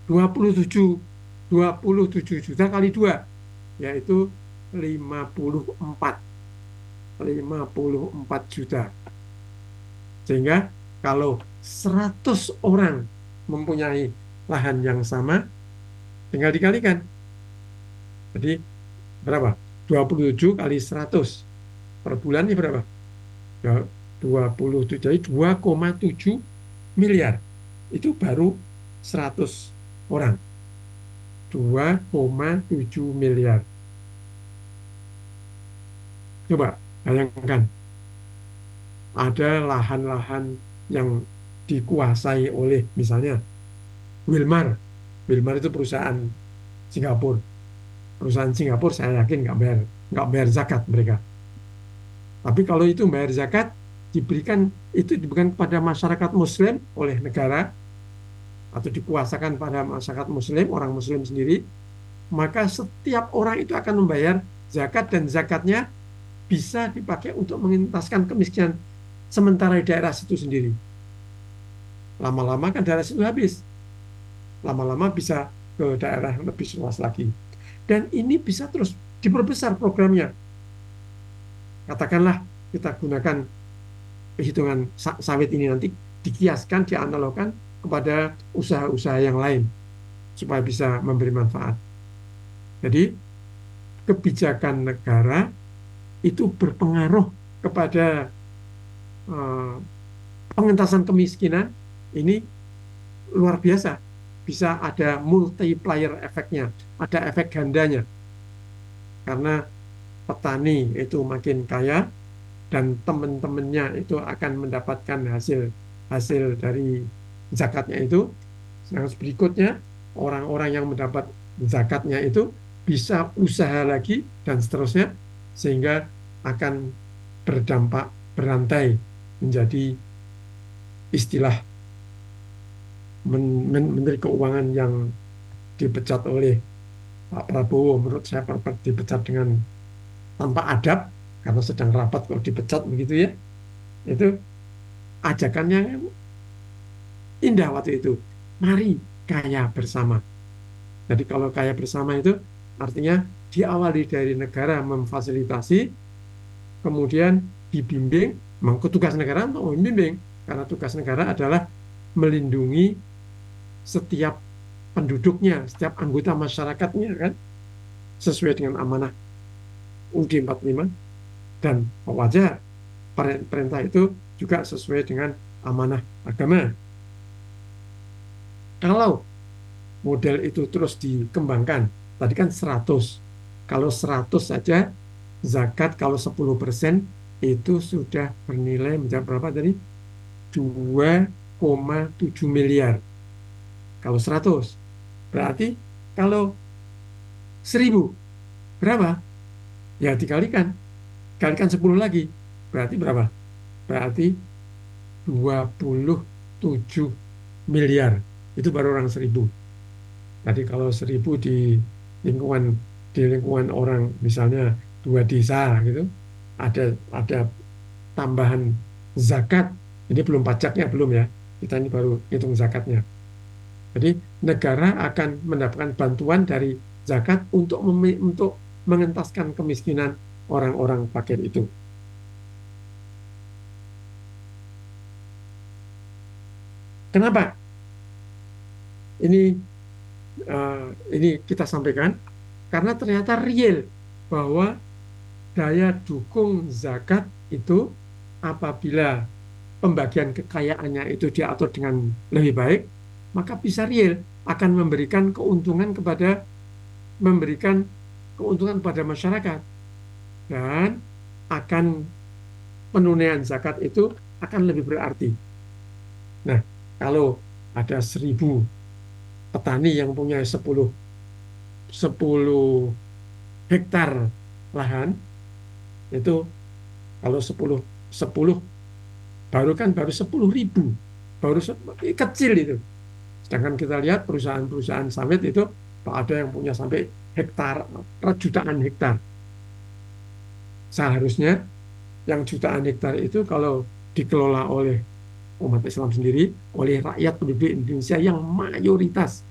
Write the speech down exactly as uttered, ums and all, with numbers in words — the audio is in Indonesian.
dua puluh tujuh dua puluh tujuh juta kali dua, yaitu lima puluh empat lima puluh empat juta. Sehingga kalau seratus orang mempunyai lahan yang sama, tinggal dikalikan. Jadi berapa? Dua puluh tujuh kali seratus per bulan ini berapa? Ya, dua puluh tujuh, jadi dua koma tujuh miliar. Itu baru seratus orang. Dua koma tujuh miliar. Coba bayangkan, ada lahan-lahan yang dikuasai oleh misalnya Wilmar. Wilmar itu perusahaan Singapura. Perusahaan Singapura saya yakin nggak bayar nggak bayar zakat mereka. Tapi kalau itu bayar zakat, diberikan itu diberikan kepada masyarakat Muslim oleh negara atau dikuasakan pada masyarakat Muslim, orang Muslim sendiri, maka setiap orang itu akan membayar zakat dan zakatnya bisa dipakai untuk mengentaskan kemiskinan sementara di daerah situ sendiri. Lama-lama kan daerah situ habis. Lama-lama bisa ke daerah yang lebih luas lagi. Dan ini bisa terus diperbesar programnya. Katakanlah kita gunakan hitungan sawit ini nanti dikiaskan, dianalogkan kepada usaha-usaha yang lain supaya bisa memberi manfaat. Jadi kebijakan negara itu berpengaruh kepada uh, pengentasan kemiskinan ini luar biasa. Bisa ada multiplier efeknya, ada efek gandanya. Karena petani itu makin kaya dan teman-temannya itu akan mendapatkan hasil hasil dari zakatnya itu. Yang berikutnya, orang-orang yang mendapat zakatnya itu bisa usaha lagi dan seterusnya, sehingga akan berdampak berantai menjadi istilah Menteri Keuangan yang dipecat oleh Pak Prabowo. Menurut saya dipecat dengan tanpa adab karena sedang rapat kok dipecat begitu ya. Itu ajakannya indah waktu itu. Mari kaya bersama. Jadi kalau kaya bersama itu artinya diawali dari negara memfasilitasi, kemudian dibimbing, memang tugas negara untuk membimbing, karena tugas negara adalah melindungi setiap penduduknya, setiap anggota masyarakatnya kan, sesuai dengan amanah U D empat puluh lima, dan wajar perintah itu juga sesuai dengan amanah agama. Kalau model itu terus dikembangkan, tadi kan seratus, kalau seratus saja zakat kalau sepuluh persen itu sudah bernilai mencapai berapa tadi? dua koma tujuh miliar. Kalau seratus. Berarti kalau seribu berapa? Ya dikalikan. Kalikan sepuluh lagi. Berarti berapa? Berarti dua puluh tujuh miliar. Itu baru orang seribu. Tadi kalau seribu di lingkungan di lingkungan orang misalnya dua desa gitu, ada ada tambahan zakat. Ini belum pajaknya belum ya. Kita ini baru hitung zakatnya. Jadi negara akan mendapatkan bantuan dari zakat untuk untuk mengentaskan kemiskinan orang-orang fakir itu. Kenapa? Ini uh, ini kita sampaikan karena ternyata real bahwa daya dukung zakat itu apabila pembagian kekayaannya itu diatur dengan lebih baik, maka bisa real akan memberikan keuntungan kepada memberikan keuntungan pada masyarakat, dan akan penunaian zakat itu akan lebih berarti. Nah, kalau ada seribu petani yang punya sepuluh sepuluh hektar lahan, itu kalau sepuluh sepuluh baru kan baru sepuluh ribu, baru kecil itu. Sedangkan kita lihat perusahaan-perusahaan sawit itu ada yang punya sampai hektar, jutaan hektar. Seharusnya yang jutaan hektar itu kalau dikelola oleh umat Islam sendiri, oleh rakyat penduduk Indonesia yang mayoritas